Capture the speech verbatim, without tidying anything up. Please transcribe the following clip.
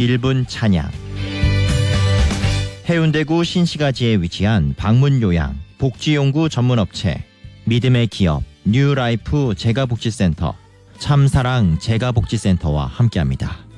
일 분 찬양. 해운대구 신시가지에 위치한 방문요양 복지용구 전문업체 믿음의 기업 뉴라이프 재가복지센터 참사랑 재가복지센터와 함께합니다.